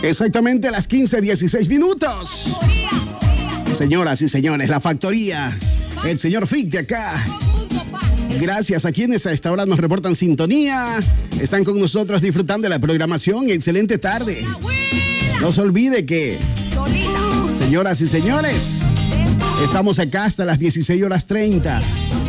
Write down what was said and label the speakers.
Speaker 1: Exactamente a las 15:16 minutos. Señoras y señores, la factoría. El señor Fic de acá. Gracias a quienes a esta hora nos reportan sintonía. Están con nosotros disfrutando de la programación. Excelente tarde. No se olvide que, señoras y señores, estamos acá hasta las 16:30.